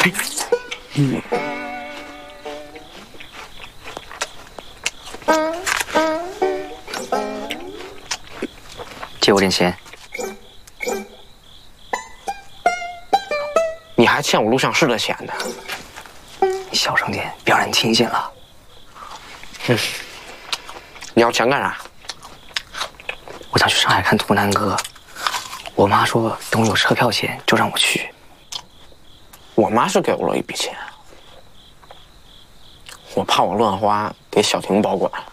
借我点钱。 你还欠我录像室的钱呢。 你小声点，别让人听见了。 你要钱干啥？ 我想去上海看图南哥，我妈说等我有车票钱就让我去。 我妈是给我了一笔钱，我怕我乱花，给小婷保管。